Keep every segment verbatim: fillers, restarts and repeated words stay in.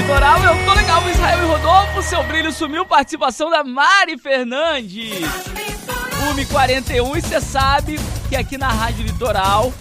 Litoral, eu tô legal, Israel e Rodolfo, seu brilho sumiu, participação da Mari Fernandes. uma e quarenta e um, e você sabe que aqui na Rádio Litoral,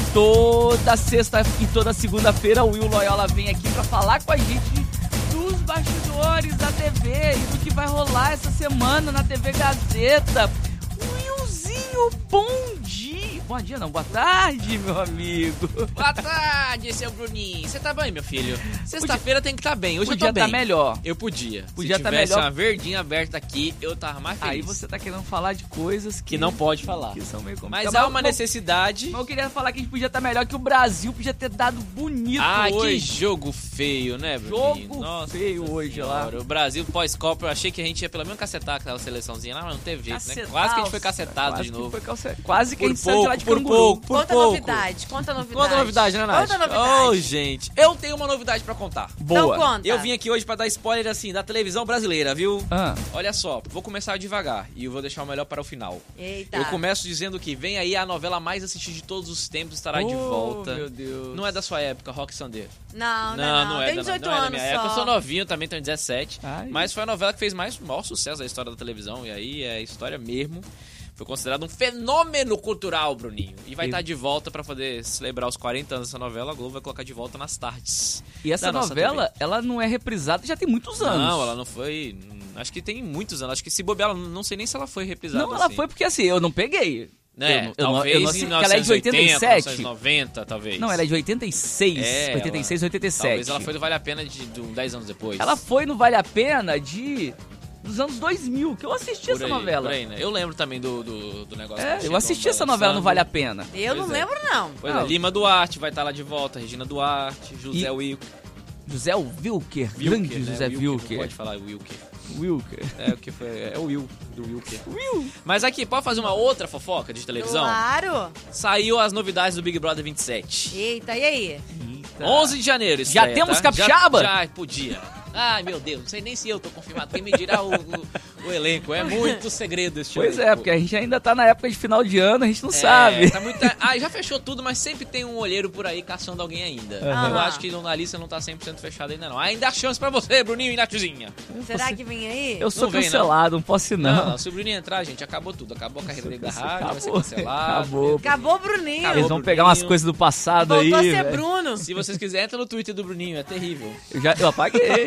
toda sexta e toda segunda-feira, o Will Loyola vem aqui pra falar com a gente dos bastidores da T V e do que vai rolar essa semana na T V Gazeta. Willzinho, bom dia. Bom dia não, boa tarde, meu amigo. Boa tarde, seu Bruninho. Você tá bem, meu filho? Sexta-feira tem que estar tá bem. Hoje podia eu tô bem. Podia tá melhor. Eu podia. Podia Se tá tivesse melhor. uma verdinha aberta aqui, eu tava mais feliz. Aí você tá querendo falar de coisas que, que não pode falar. Que são meio complicadas. Mas há uma necessidade. Mas eu queria falar que a gente podia estar tá melhor, que o Brasil podia ter dado bonito ah, hoje. Ah, que jogo feio, né, Bruninho? Jogo Nossa feio hoje senhora. lá. O Brasil pós-Copa, eu achei que a gente ia pelo menos cacetar aquela seleçãozinha lá, mas não teve jeito, Cacetar, né? Quase que a gente foi cacetado quase de novo. Que foi calce... Quase que por a gente saiu de lá de por canguru. pouco, por Conta pouco. novidade, conta novidade. Conta novidade, né, Nath? Conta novidade. Ô, oh, gente, eu tenho uma novidade pra contar. Boa. Então conta. Eu vim aqui hoje pra dar spoiler, assim, da televisão brasileira, viu? Ah. Olha só, vou começar devagar e eu vou deixar o melhor para o final. Eita. Eu começo dizendo que vem aí a novela mais assistida de todos os tempos, estará oh, de volta. Meu Deus. Não é da sua época, Rock Sandeiro. Não, não, não, não. não é Tem da, dezoito não é da anos minha só. época. Eu sou novinho, também tenho dezessete. Ai. Mas foi a novela que fez mais maior sucesso da história da televisão. E aí é história mesmo. Foi considerado um fenômeno cultural, Bruninho. E vai e... estar de volta pra poder celebrar os quarenta anos dessa novela. A Globo vai colocar de volta nas tardes. E essa novela, T V. Ela não é reprisada já tem muitos anos. Não, ela não foi... Acho que tem muitos anos. Acho que se bobear, não sei nem se ela foi reprisada. Não, ela assim. foi porque assim, eu não peguei. Né? Eu, eu talvez não, eu não sei, ela é de oitenta e sete. mil novecentos e noventa, talvez. Não, ela é de oitenta e seis. É, oitenta e seis, ela, oitenta e sete. Talvez ela foi do Vale a Pena de, de dez anos depois. Ela foi no Vale a Pena de... dos anos dois mil, que eu assisti por essa aí, novela. Por aí, né? Eu lembro também do, do, do negócio. É, eu assisti essa novela no Vale a Pena. Eu pois não é. lembro, não. Pois não. é, Lima Duarte vai estar lá de volta, Regina Duarte, José E... Wilker. José Wilker, Wilker grande né? José Wilker. Wilker. Não pode falar Wilker. Wilker. É o que foi, é o Will, do Wilker. Will. Mas aqui, pode fazer uma outra fofoca de televisão? Claro. Saiu as novidades do Big Brother vinte e sete. Eita, e aí? Eita. onze de janeiro, Já estreia, temos tá? capixaba? Já, já podia. Ai, meu Deus, não sei nem se eu tô confirmado. Quem me dirá o, o, o elenco. É muito segredo esse Pois elenco. é, porque a gente ainda tá na época de final de ano, a gente não É, sabe. Tá muita... Ah, já fechou tudo, mas sempre tem um olheiro por aí caçando alguém ainda. Uhum. Eu acho que na lista não tá cem por cento fechado ainda não. Ainda há chance pra você, Bruninho e Nathuzinha. Será Você- que vem aí? Eu sou Não vem, cancelado, não posso ir Não, não. não, se o Bruninho entrar, gente, acabou tudo. Acabou a carreira dele da Acabou. rádio, vai ser cancelado. Acabou. Acabou o Bruninho. Eles vão Bruninho. pegar umas coisas do passado Voltou aí. a ser velho. Bruno. Se vocês quiserem, entra no Twitter do Bruninho, é terrível. Eu, já, eu apaguei.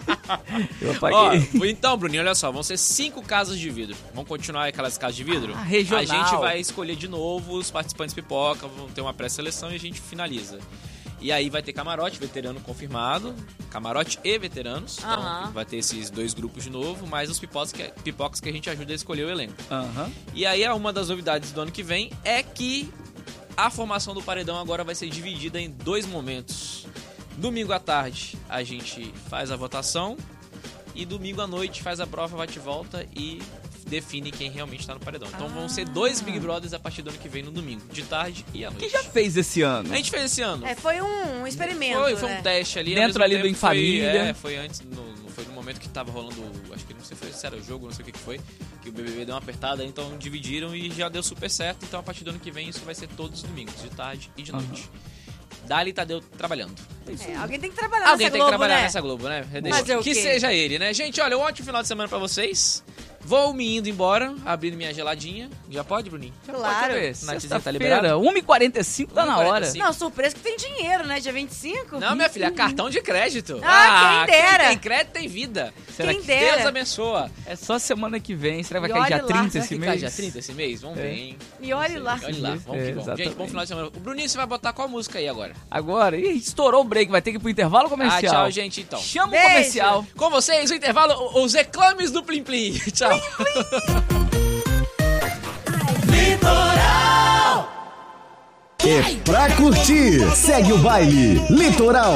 Eu apaguei. Ó, então, Bruninho, olha só, vão ser cinco casas de vidro. Vão continuar aquelas casas de vidro? Ah, regional. A gente vai escolher de novo os participantes pipoca, vão ter uma pré-seleção e a gente finaliza. E aí vai ter camarote, veterano confirmado, camarote e veteranos. Então Aham. vai ter esses dois grupos de novo, mais os pipocas que, pipocas que a gente ajuda a escolher o elenco. Aham. E aí uma das novidades do ano que vem é que a formação do paredão agora vai ser dividida em dois momentos. Domingo à tarde a gente faz a votação e domingo à noite faz a prova bate-volta e define quem realmente tá no paredão. Então vão ser dois Big Brothers a partir do ano que vem no domingo, de tarde e à noite. Quem já fez esse ano? A gente fez esse ano. É, foi um, um experimento, Foi, foi né? um teste ali. ao Dentro mesmo ali do tempo Em foi- Família. É, foi antes, no, no- foi no momento que tava rolando, acho que não sei se era o jogo, não sei o que que foi, que o B B B deu uma apertada, então dividiram e já deu super certo. Então a partir do ano que vem isso vai ser todos os domingos, de tarde e de noite. Dali Tadeu trabalhando. É, alguém tem que trabalhar Alguém nessa tem Globo, que trabalhar né? nessa Globo, né? Fazer o que quê? seja ele, né? Gente, olha, um ótimo final de semana pra vocês. Vou me indo embora, abrindo minha geladinha. Já pode, Bruninho? Claro. Nathazinha tá liberado? Sexta-feira, uma e quarenta e cinco tá na hora. uma e quarenta e cinco. Não, surpresa que tem dinheiro, né? Dia vinte e cinco. Não, minha filha, é cartão de crédito. Ah, quem dera. Quem tem crédito tem vida. Será Quem que dera. Deus abençoa. É só semana que vem. Será que E vai cair olhe dia lá, trinta será esse Que mês? cai dia trinta esse mês? Vamos É. ver, hein? E olhe lá. Olha lá, vamos É, que vamos. Gente, exatamente. bom final de semana. O Bruninho, você vai botar qual música aí agora? Agora, ih, estourou o break, vai ter que ir pro intervalo comercial. Ah, tchau, gente, então. Chama Beijo. o comercial. Com vocês, o intervalo, o- os reclames do Plim Plim. Tchau. É pra curtir. Segue o baile. Litoral